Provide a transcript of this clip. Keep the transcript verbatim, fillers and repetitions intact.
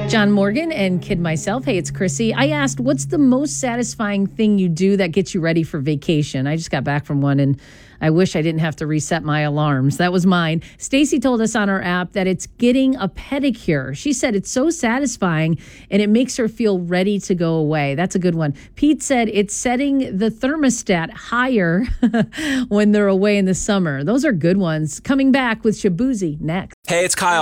John Morgan and Kid Myself. Hey, it's Chrissy. I asked, what's the most satisfying thing you do that gets you ready for vacation? I just got back from one and I wish I didn't have to reset my alarms. That was mine. Stacy told us on our app that it's getting a pedicure. She said it's so satisfying and it makes her feel ready to go away. That's a good one. Pete said it's setting the thermostat higher when they're away in the summer. Those are good ones. Coming back with Shabuzi next. Hey, it's Kyle.